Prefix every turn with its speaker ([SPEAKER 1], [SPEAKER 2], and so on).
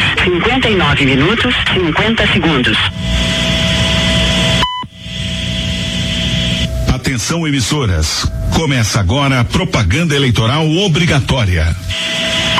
[SPEAKER 1] horas, 59 minutos, 50 segundos.
[SPEAKER 2] Atenção, emissoras. Começa agora a propaganda eleitoral obrigatória.